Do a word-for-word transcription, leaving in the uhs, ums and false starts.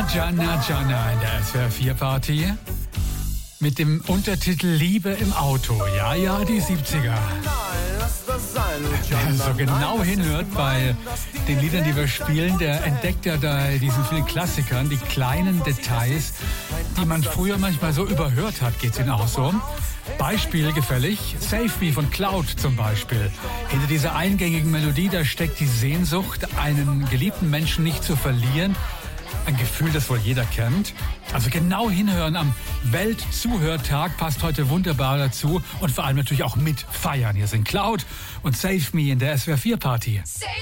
Gianna Gianna in der S W R vier Party mit dem Untertitel Liebe im Auto. Ja, ja, die siebziger. Wer so genau hinhört bei den Liedern, die wir spielen, der entdeckt ja bei diesen vielen Klassikern die kleinen Details, die man früher manchmal so überhört hat. Geht's Ihnen auch so? Beispiel gefällig, Save Me von Cloud zum Beispiel. Hinter dieser eingängigen Melodie, da steckt die Sehnsucht, einen geliebten Menschen nicht zu verlieren. Ein Gefühl, das wohl jeder kennt. Also genau hinhören am Weltzuhörtag passt heute wunderbar dazu und vor allem natürlich auch mit feiern. Hier sind Cloud und Save Me in der S W R vier Party.